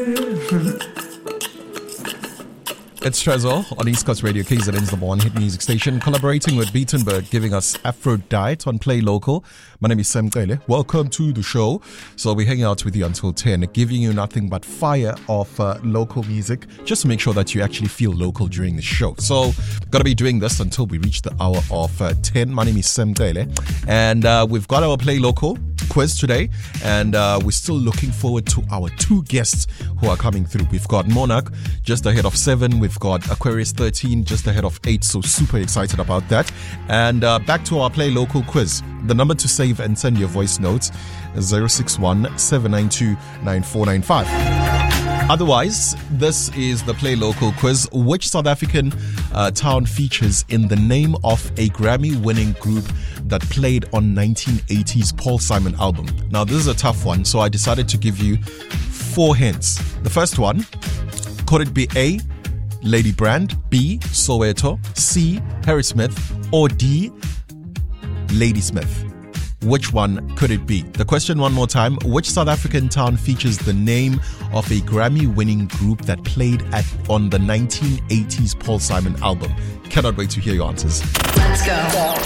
It's Trezor on East Coast Radio, KZN's number one hit music station, collaborating with Beatenberg, giving us Aphrodite on Play Local. My name is Sam Kele. Welcome to the show. So I'll be hanging out with you until 10, giving you nothing but fire of local music, just to make sure that you actually feel local during the show. So going to be doing this until we reach the hour of 10. My name is Sam Kele, and we've got our Play Local quiz today, and we're still looking forward to our two guests who are coming through. We've got Monarch just ahead of 7. We've got Aquarius 13 just ahead of 8, so super excited about that. And back to our Play Local quiz. The number to save and send your voice notes is 061 792 9495. Otherwise, this is the Play Local quiz. Which South African town features in the name of a Grammy-winning group that played on 1980s Paul Simon album? Now, this is a tough one, so I decided to give you 4 hints. The first one, could it be A, Lady Brand, B, Soweto, C, Harry Smith, or D, Ladysmith? Which one could it be? The question one more time. Which South African town features the name of a Grammy-winning group that played on the 1980s Paul Simon album? Cannot wait to hear your answers. Let's go.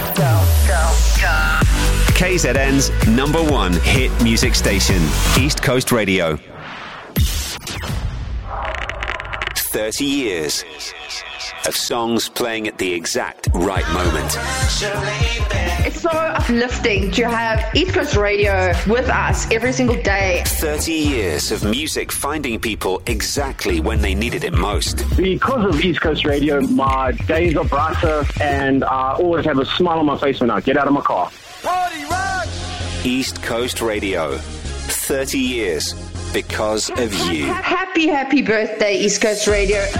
KZN's number one hit music station, East Coast Radio. 30 years of songs playing at the exact right moment. It's so uplifting to have East Coast Radio with us every single day. 30 years of music finding people exactly when they needed it most. Because of East Coast Radio, my days are brighter and I always have a smile on my face when I get out of my car. Party rock! East Coast Radio. 30 years because of you. Happy birthday, East Coast Radio.